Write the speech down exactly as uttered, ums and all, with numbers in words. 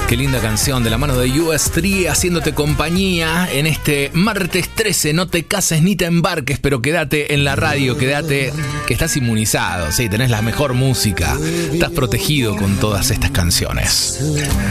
Qué linda canción de la mano de U S tres haciéndote compañía en este martes trece. No te cases ni te embarques, pero quédate en la radio, quédate que estás inmunizado, sí, tenés la mejor música, estás protegido con todas estas canciones.